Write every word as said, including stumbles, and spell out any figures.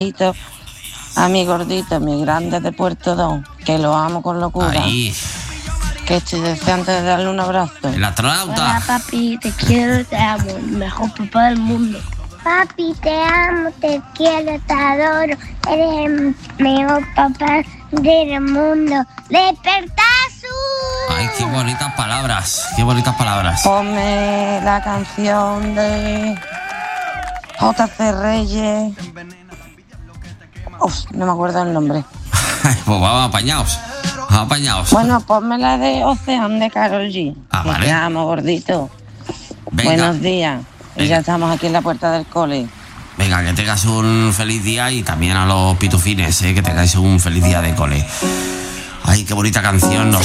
A mi gordito, mi grande de Puerto Don, que lo amo con locura. Ahí. Que estoy deseando de darle un abrazo. El astronauta. Hola, papi, te quiero, te amo, el mejor papá del mundo. Papi, te amo, te quiero, te adoro. Eres el mejor papá del mundo. ¡Despertazo! Ay, qué bonitas palabras, qué bonitas palabras. Ponme la canción de J C Reyes. Uf, no me acuerdo el nombre. Pues vamos apañados, vamos apañados. Bueno, ponme la de Ocean de Karol G. Ah, Que vale. te amo, gordito. Venga. Buenos días. Y Venga. ya estamos aquí en la puerta del cole. Venga, que tengas un feliz día y también a los pitufines, ¿eh? Que tengáis un feliz día de cole. Ay, qué bonita canción. Nos